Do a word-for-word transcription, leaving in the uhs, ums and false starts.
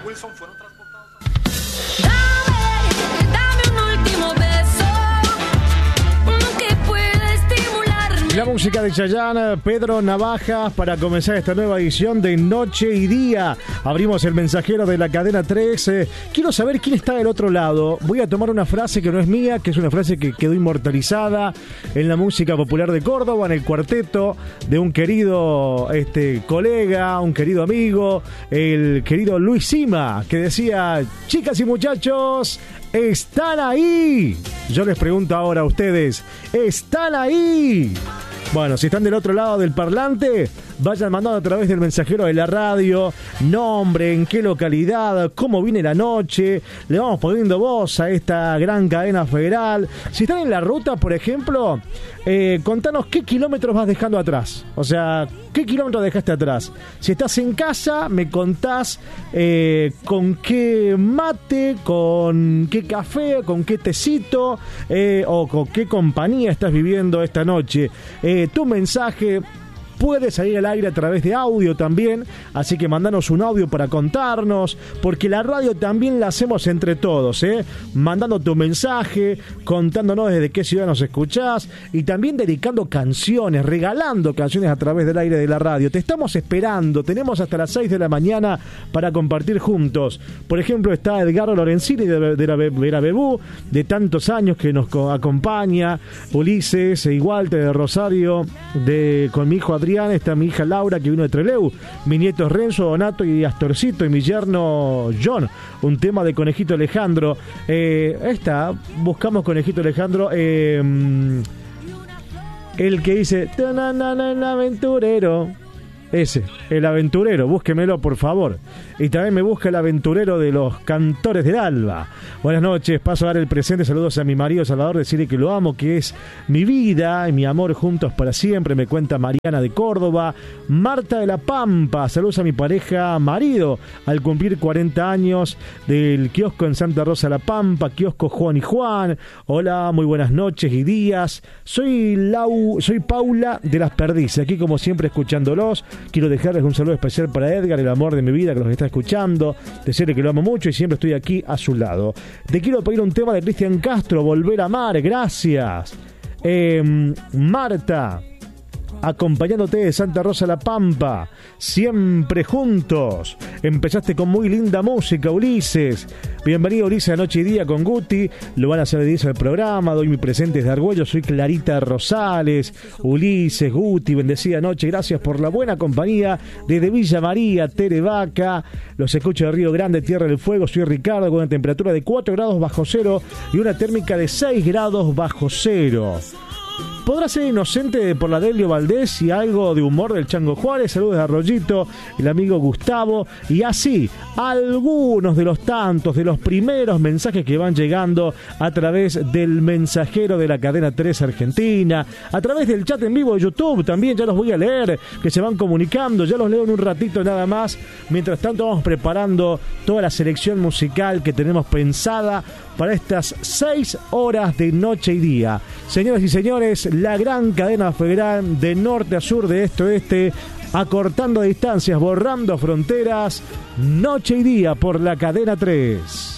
Wilson fueron transportados. Dame, dame un último beso que pueda estimular. La música de Chayanne, Pedro Navajas, para comenzar esta nueva edición de Noche y Día. Abrimos el mensajero de la cadena tres. Eh, quiero saber quién está del otro lado. Voy a tomar una frase que no es mía, que es una frase que quedó inmortalizada en la música popular de Córdoba, en el cuarteto de un querido este, colega, un querido amigo, el querido Luis Sima, que decía: chicas y muchachos, ¿están ahí? Yo les pregunto ahora a ustedes, ¿están ahí? Bueno, si están del otro lado del parlante, vayan mandando a través del mensajero de la radio, nombre, en qué localidad, cómo viene la noche. Le vamos poniendo voz a esta gran cadena federal. Si están en la ruta, por ejemplo, eh, contanos qué kilómetros vas dejando atrás. O sea, ¿qué kilómetros dejaste atrás? Si estás en casa, me contás eh, con qué mate, con qué café, con qué tecito eh, o con qué compañía estás viviendo esta noche. Eh, tu mensaje puede salir al aire a través de audio también, así que mandanos un audio para contarnos, porque la radio también la hacemos entre todos, ¿eh? Mandando tu mensaje, contándonos desde qué ciudad nos escuchás y también dedicando canciones, regalando canciones a través del aire de la radio. Te estamos esperando, tenemos hasta las seis de la mañana para compartir juntos. Por ejemplo, está Edgardo Lorenzini de, de la Vera Bebú, de tantos años que nos acompaña, Ulises y Walter de Rosario, de, con mi hijo Adrián. Está mi hija Laura, que vino de Trelew, mi nieto Renzo, Donato y Astorcito, y mi yerno John. Un tema de Conejito Alejandro. Eh, está, buscamos Conejito Alejandro. Eh, el que dice el aventurero. Ese, el aventurero, búsquemelo por favor. Y también me busca el aventurero de los cantores del alba. Buenas noches, paso a dar el presente. Saludos a mi marido Salvador, decirle que lo amo, que es mi vida y mi amor juntos para siempre. Me cuenta Mariana de Córdoba. Marta de la Pampa, saludos a mi pareja marido al cumplir cuarenta años del kiosco en Santa Rosa La Pampa, kiosco Juan y Juan. Hola, muy buenas noches y días. Soy Lau, soy Paula de Las Perdices, aquí como siempre escuchándolos. Quiero dejarles un saludo especial para Edgar, el amor de mi vida, que los está escuchando. Decirle que lo amo mucho y siempre estoy aquí a su lado. Te quiero pedir un tema de Cristian Castro, Volver a Amar. Gracias. Eh, Marta, acompañándote de Santa Rosa La Pampa, siempre juntos. Empezaste con muy linda música, Ulises. Bienvenido, Ulises, a Noche y Día con Guti. Lo van a hacer de inicio del programa. Doy mi presente desde Argüello. Soy Clarita Rosales. Ulises, Guti, bendecida noche. Gracias por la buena compañía. Desde Villa María, Terevaca. Los escucho de Río Grande, Tierra del Fuego. Soy Ricardo, con una temperatura de cuatro grados bajo cero y una térmica de seis grados bajo cero. Podrá ser inocente por la Delio Valdés y algo de humor del Chango Juárez. Saludos de Arroyito, el amigo Gustavo. Y así, algunos de los tantos, de los primeros mensajes que van llegando a través del mensajero de la cadena tres Argentina, a través del chat en vivo de YouTube también, ya los voy a leer, que se van comunicando, ya los leo en un ratito nada más. Mientras tanto vamos preparando toda la selección musical que tenemos pensada para estas seis horas de Noche y Día. Señoras y señores, la gran cadena federal de norte a sur, de este a oeste, acortando distancias, borrando fronteras, Noche y Día por la cadena tres.